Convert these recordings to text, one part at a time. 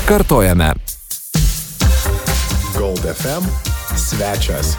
Kartojame. Gold FM svečias.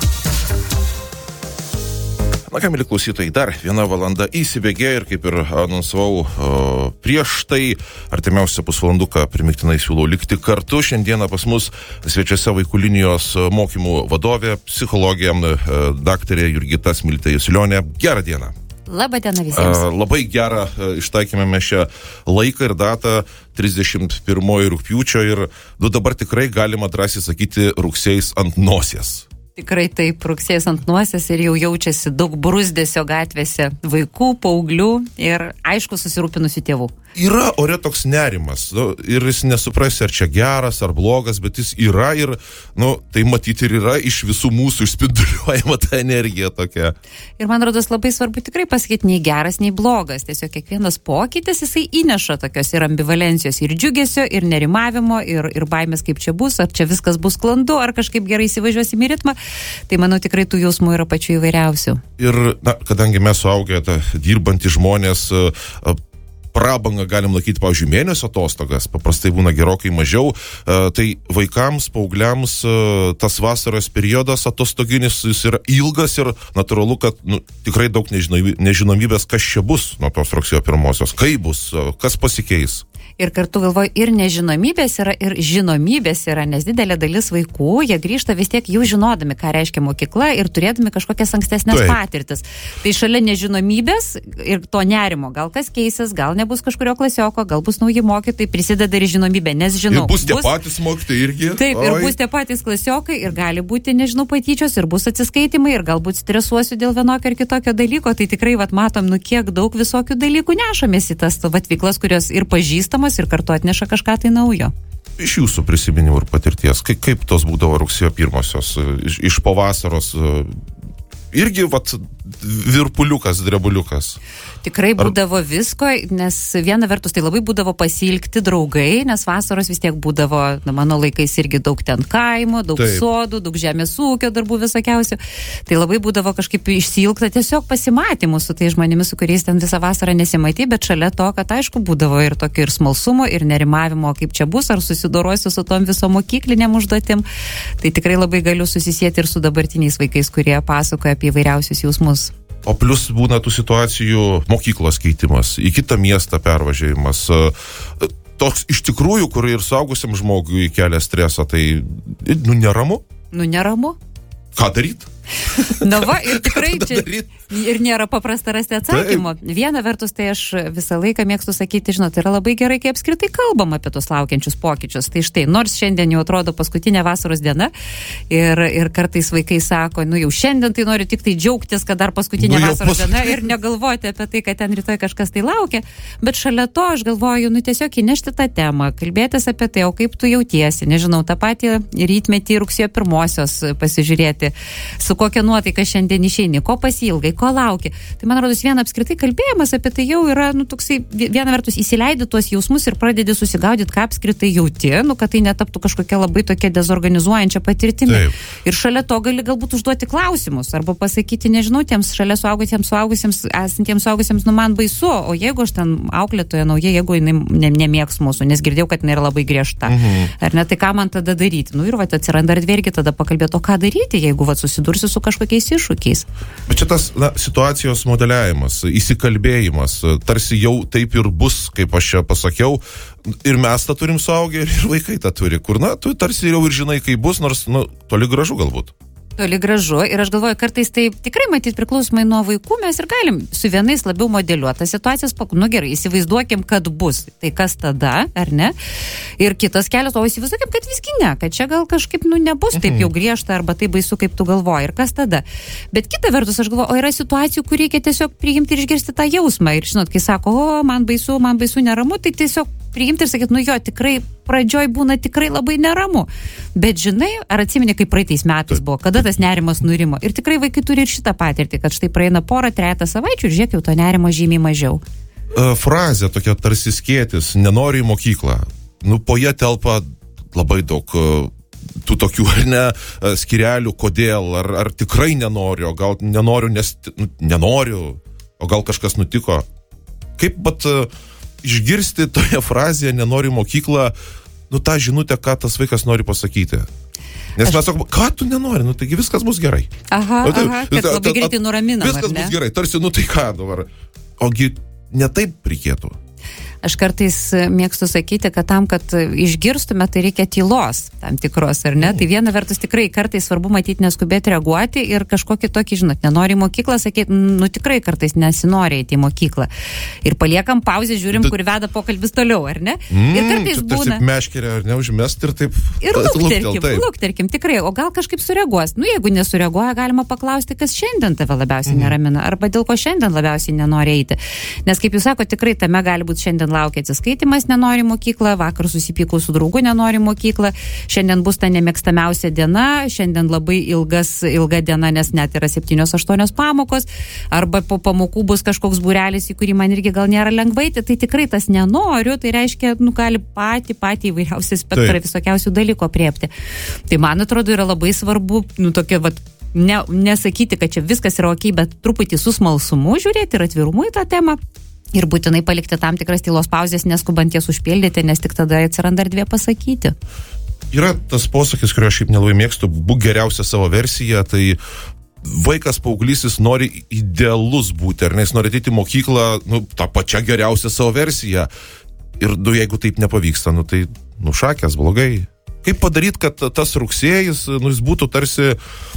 Na ką, mėly klausytojai, dar 1 valanda įsibėgėjo ir kaip ir anonsavau prieš tai, artimiausią pusvalanduką primiktinai siūlau likti kartu. Šiandieną pas mus svečiuose vaikų linijos mokymų vadovė, psichologė, daktarė Jurgita Smiltė Jusilionė. Gerą dieną. Labą dieną visiems. Labai gerą ištaikėme mes šią laiką ir datą 31 rugpjūčio ir dabar tikrai galima drąsiai sakyti rugsėjais ant nosies. Tikrai taip, rugsėjas ant nosies ir jau jaučiasi daug bruzdesio gatvėse vaikų, paauglių ir aišku susirūpinusių tėvų. Yra ore toks nerimas ir jis nesuprasi, ar čia geras, ar blogas, bet jis yra ir, tai matyti ir yra iš visų mūsų išspinduliuojama ta energija tokia. Ir man rodos labai svarbu tikrai pasakyti, nei geras, nei blogas. Tiesiog kiekvienas pokytis, jisai įneša tokios ir ambivalencijos, ir džiugesio, ir nerimavimo, ir baimės, kaip čia bus, ar čia viskas bus sklandu, ar kažkaip gerai įsivažiuosim į ritmą. Tai manau tikrai tų jausmų yra pačių įvairiausių. Ir, kadangi mes suaugę, dirbantys žmonės, prabangą galim laikyti, pavyzdžiui, mėnesio atostogas, paprastai būna gerokai mažiau, tai vaikams, paaugliams tas vasaros periodas atostoginis jis yra ilgas ir natūralu, kad tikrai daug nežinomybės, kas čia bus nuo tos rugsėjo 1-osios, kaip bus, kas pasikeis. Ir kartu galvoju, ir nežinomybės yra, ir žinomybės yra, nes didelė dalis vaikų, jie grįžta vis tiek jau žinodami, ką reiškia mokykla ir turėdami kažkokias ankstesnės patirtis. Tai šalia nežinomybės ir to nerimo, gal kas keisis, gal nebus kažkurio klasioko, gal bus nauji mokytojai, prisideda ir žinomybė, nes žinau. Ir bus tie patys mokytojai irgi. Taip, ir bus tie patys klasiokai, ir gali būti, nežinau, patyčios, ir bus atsiskaitimai, ir galbūt stresuosiu dėl vienokio ir kitokio dalyko. Tai tikrai, matom, kiek daug visokių dalykų nešamės į tas veiklas, kurios ir pažįstamos, ir kartu atneša kažką tai naujo. Iš jūsų prisiminimų ir patirties, kaip tos būdavo rugsėjo 1-osios, iš pavasaros, irgi, virpuliukas, drebuliukas. Tikrai būdavo visko, nes viena vertus tai labai būdavo pasiilgti draugai, nes vasaros vis tiek būdavo, mano laikais irgi daug ten kaimo, daug sodų, daug žemės ūkio darbų visokiausių. Tai labai būdavo kažkaip išsiilgta tiesiog pasimatymų su tai žmonėmis, su kuriais ten visą vasarą nesimatė, bet šalia to, kad aišku būdavo ir tokio ir smalsumo, ir nerimavimo, kaip čia bus, ar susidorosiu su tom viso mokyklinėm užduotim. Tai tikrai labai galiu susisieti ir su dabartiniais vaikais, kurie pasakoja apie įvairiausius jausmus. O plus būna tų situacijų mokyklos keitimas, į kitą miestą pervažiavimas. Toks iš tikrųjų, kur ir suaugusiam žmogui kelia stresą, tai neramu? Neramu. Ką daryt? Ir tikrai čia ir nėra paprasta rasti atsakymą. Viena vertus, tai aš visą laiką mėgstu sakyti, yra labai gerai, kai apskritai kalbam apie tos laukiančius pokyčius. Tai štai, nors šiandien jau atrodo paskutinė vasaros diena ir kartais vaikai sako, jau šiandien tai noriu tik tai džiaugtis, kad dar paskutinė vasaros diena ir negalvoti apie tai, kad ten rytoj kažkas tai laukia. Bet šalia to aš galvoju, tiesiog įnešti tą temą, kalbėtis apie tai, o kaip tu jautiesi, nežinau, tą patį rytmetį rugsėjo 1-osios pasižiūrėti, su kokia nuotaika šiandien išeini, ko pasiilgai, ko lauki. Tai man rodos viena apskritai kalbėjimas apie tai jau yra, toksai, viena vertus įsileidi tuos jausmus ir pradedi susigaudyti, ką apskritai jauti, kad tai netaptų kažkokia labai tokia dezorganizuojančia patirtimi. Taip. Ir šalia to gali galbūt užduoti klausimus arba pasakyti, nežinau, tiems šalia suaugusiems, esantiems suaugusiems, man baisu, o jeigu aš ten auklėtoja nauja, jeigu jinai nemėgs mūsų, nes girdėjau, kad jinai yra labai griežta. Ar ne, tai ką man tada daryti? Ir atsiranda erdvė irgi tada pakalbėti, o ką daryti, jeigu susidursiu su kažkokiais iššūkiais. Bet čia tas situacijos modeliavimas, įsikalbėjimas, tarsi jau taip ir bus, kaip aš čia pasakiau, ir mes tą turim suaugę, ir vaikai tą turi, kur, tu tarsi jau ir žinai, kaip bus, nors, toli gražu galbūt. Toli gražu ir aš galvoju, kartais tai tikrai matyti priklausomai nuo vaikų mes ir galim su vienais labiau modeliuoti tas situacijas, gerai, įsivaizduokim, kad bus, tai kas tada, ar ne? Ir kitas kelias, o įsivaizduokim, kad visgi ne, kad čia gal kažkaip, nebus taip jau griežta arba taip baisu, kaip tu galvoji, ir kas tada. Bet kita vertus, aš galvoju, o yra situacijų, kur reikia tiesiog priimti ir išgirsti tą jausmą ir žinot, kai sako, man baisu, neramu, tai tiesiog priimti ir sakyti, tikrai pradžioj būna tikrai labai neramu. Bet žinai, ar atsimeni, kaip praeitais metais buvo, kada tas nerimas nurimo. Ir tikrai vaikai turi ir šitą patirtį, kad štai praeina 2-3 savaičių ir žiūrėk, jau to nerimo žymiai mažiau. Frazė tokia tarsi skėtis, nenoriu į mokyklą. Po ją telpa labai daug tų tokių, ar ne, skirelių, kodėl, ar tikrai nenoriu, o gal nenoriu, nes nenoriu, o gal kažkas nutiko. Kaip išgirsti toje frazėje nenoriu mokyklą, tą žinutę, ką tas vaikas nori pasakyti. Nes mes sakome, ką tu nenori, taigi viskas bus gerai. Aha, kad labai greitai nuraminam, viskas bus gerai, tarsi, tai ką dabar. Ogi ne taip reikėtų. Aš kartais mėgstu sakyti, kad tam, kad išgirstume, tai reikia tylos tam tikros, ar ne? Tai viena vertus tikrai kartais svarbu matyti, neskubėti reaguoti ir kažkokį tokį, nenori į mokyklą, sakyti, tikrai kartais nesinori įti į mokyklą. Ir paliekam pauzę, žiūrim, kur veda pokalbis toliau, ar ne? Ir kartais būna... Meškerė, ar ne, užmest ir taip... Ir lukterkim, tikrai, o gal kažkaip sureaguos. Jeigu nesureaguoja, galima paklausti, kas šiandien tave labiausiai neramina, arba dėl ko šiandien labiausiai nenori eiti. Nes, kaip jūs sako, tikrai tame gali būti šiandien laukia atsiskaitimas, nenori mokyklą, vakar susipykau su draugu, nenori mokyklą, šiandien bus ta nemėgstamiausia diena, šiandien labai ilga diena, nes net yra 7-8 pamokos, arba po pamokų bus kažkoks būrelis, į kurį man irgi gal nėra lengvai, tai tikrai tas nenoriu, tai reiškia, gali patį įvairiausią spektrą visokiausių dalykų apriepti. Tai man atrodo yra labai svarbu, tokia, nesakyti, kad čia viskas yra okei, bet truputį su smalsumu žiūrėti ir atvirumu į tą temą. Ir būtinai palikti tam tikras tylos pauzės, neskubant jas užpildyti, nes tik tada atsiranda erdvė pasakyti. Yra tas posakis, kurio aš šiaip nelabai mėgstu, būk geriausia savo versiją, tai vaikas paauglys, jis nori idealus būti, ar ne, jis nori ateiti į mokyklą, tą pačią geriausią savo versiją. Ir jeigu taip nepavyksta, tai šakės, blogai. Kaip padaryti, kad tas rugsėjis, jis būtų tarsi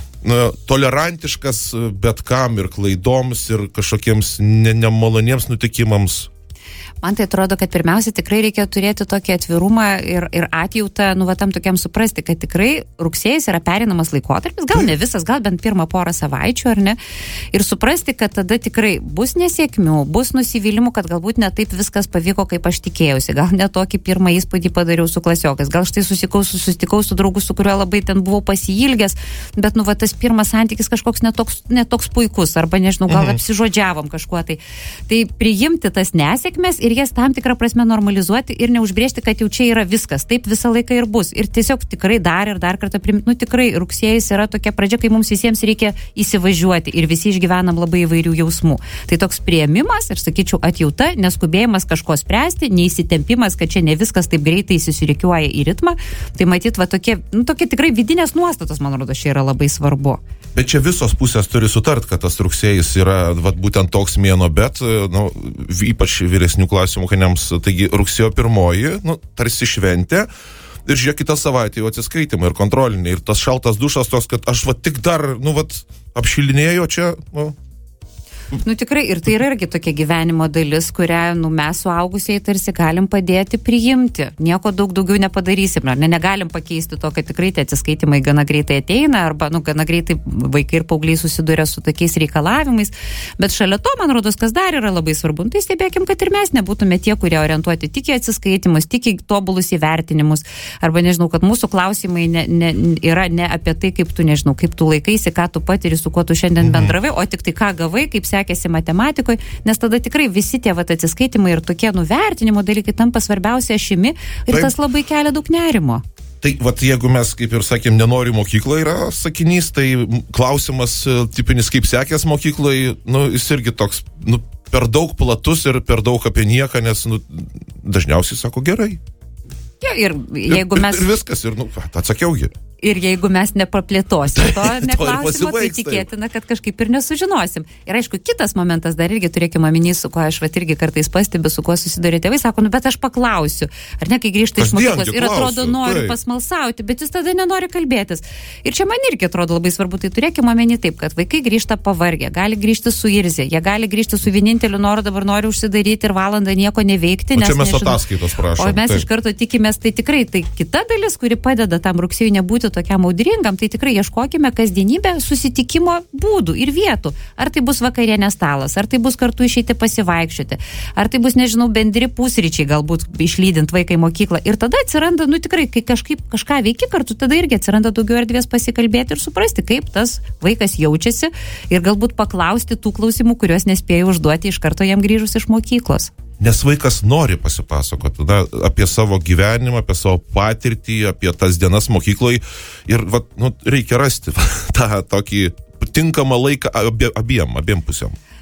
tolerantiškas bet kam ir klaidoms ir kažkokiems nemaloniems nutikimams? Man tai atrodo, kad pirmiausia tikrai reikia turėti tokį atvirumą ir atjautą, tam tokiam suprasti, kad tikrai rugsėjis yra perinamas laikotarpis, gal ne visas, gal bent pirmą porą savaičių, ar ne? Ir suprasti, kad tada tikrai bus nesėkmių, bus nusivylimų, kad galbūt ne taip viskas pavyko, kaip aš tikėjausi, gal ne tokį pirmą įspūdį padariau su klasiokais, gal štai susitikau su draugu, su kuriuo labai ten buvau pasiilgęs, bet tas pirmas santykis kažkoks netoks puikus, arba nežinau, gal apsižodžiavom kažkuo tai. Tai priimti tas nesėkmes ir jas tam tikrą prasme normalizuoti ir neužbrėžti, kad jau čia yra viskas, taip visą laiką ir bus. Ir tiesiog tikrai dar kartą priminti, tikrai rugsėjis yra tokia pradžia, kai mums visiems reikia įsivažiuoti ir visi išgyvenam labai įvairių jausmų. Tai toks priėmimas ir, sakyčiau, atjauta, neskubėjimas kažko spręsti, neįsitempimas, kad čia ne viskas taip greitai susirikiuoja į ritmą. Tai matyt, tokie tikrai vidinės nuostatos, man rodo, čia yra labai svarbu. Bet čia visos pusės turi sutart, kad tas rugsėjis yra būtent toks mėnuo, bet ypač vyresnių klasių mokiniams, taigi rugsėjo 1, tarsi šventė, ir žiūrėk, kitą savaitę jau atsiskaitimai ir kontroliniai, ir tas šaltas dušas toks, kad aš tik dar, apšilinėjo čia, tikrai, ir tai yra irgi tokia gyvenimo dalis, kurią, mes suaugusieji tarsi galim padėti priimti. Nieko daugiau nepadarysim, negalim pakeisti to, kad tikrai tie atsiskaitimai gana greitai ateina, arba, gana greitai vaikai ir paaugliai susiduria su tokiais reikalavimais. Bet šalia to, man rodos, kas dar yra labai svarbu, tai stebėkim, kad ir mes nebūtume tie, kurie orientuoti tik į atsiskaitimus, tik į tobulus įvertinimus, arba, nežinau, kad mūsų klausimai yra ne apie tai, kaip tu laikaisi, ką tu patiri, su kuo tu šiandien bendravai, o tik tai ką gavai, kaip sekėsi matematikoje, nes tada tikrai visi tie atsiskaitimai ir tokie nuvertinimo dalykai tampa svarbiausia ašimi ir tas labai kelia daug nerimo. Tai jeigu mes, kaip ir sakėm, nenori mokykloje yra sakinys, tai klausimas tipinis, kaip sekės mokykloje, jis irgi toks, per daug platus ir per daug apie nieką, nes dažniausiai sako gerai. Ja, ir jeigu mes... Ir viskas, ir atsakiaugi. Ir jeigu mes nepaplėtosim to neklausimo, tai tikėtina, kad kažkaip ir nesužinosim. Ir aišku, kitas momentas dar irgi turėkime omeny, su kuo aš irgi kartais pastebiu, su kuo susiduria tėvai, sako, bet aš paklausiu. Ar ne, kai grįžta iš mokyklos ir atrodo nori pasmalsauti, bet jis tada nenori kalbėtis. Ir čia man irgi atrodo labai svarbu, tai turėkime omeny taip, kad vaikai grįžta pavargę, gali grįžti su irzė, jie gali grįžti su vieninteliu noru, dabar nori užsidaryti ir valandą nieko neveikti. O čia mes ataskaitos prašom. O mes iš karto tikimės, tai tikrai tai kita dalis, kuri padeda tam rugsėjui nebūti tokiam audringam, tai tikrai ieškokime kasdienybę susitikimo būdų ir vietų. Ar tai bus vakarienės stalas, ar tai bus kartu išeiti pasivaikščioti, ar tai bus, nežinau, bendri pusryčiai, galbūt išlydint vaiką į mokyklą. Ir tada atsiranda, tikrai, kai kažką veiki kartu, tada irgi atsiranda daugiau erdvės pasikalbėti ir suprasti, kaip tas vaikas jaučiasi ir galbūt paklausti tų klausimų, kuriuos nespėjo užduoti iš karto jam grįžus iš mokyklos. Nes vaikas nori pasipasakoti apie savo gyvenimą, apie savo patirtį, apie tas dienas mokykloje ir reikia rasti tą tokį tinkamą laiką abiem pusėm.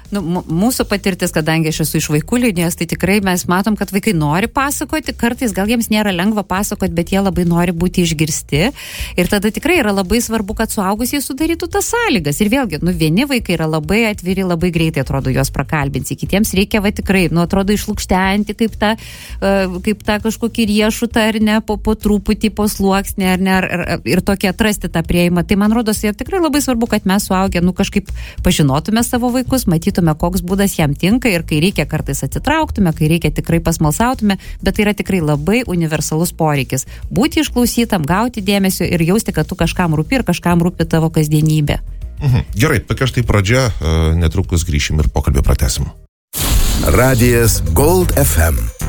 Mūsų patirtis, kadangi aš esu iš vaikų linijos, tai tikrai mes matom, kad vaikai nori pasakoti, kartais gal jiems nėra lengva pasakoti, bet jie labai nori būti išgirsti. Ir tada tikrai yra labai svarbu, kad suaugusieji sudarytų tas sąlygas. Ir vėlgi, vieni vaikai yra labai atviri, labai greitai atrodo juos prakalbinsi, kitiems reikia tikrai, atrodo išlukštenti kaip tą kažkokį riešutą, ar ne, po truputį, po sluoksnį, ar ne, ir tokį atrasti tą prieimą. Tai man rodos, ir tikrai labai svarbu, kad mes suaugę, kažkaip pažinotume savo vaikus, matytume, koks būdas jam tinka ir kai reikia kartais atsitrauktume, kai reikia tikrai pasmalsautume, bet tai yra tikrai labai universalus poreikis. Būti išklausytam, gauti dėmesio ir jausti, kad tu kažkam rūpi ir kažkam rūpi tavo kasdienybė. Gerai, tokia štai pradžia, netrukus grįšim ir pokalbį pratęsim. Radijas Gold FM.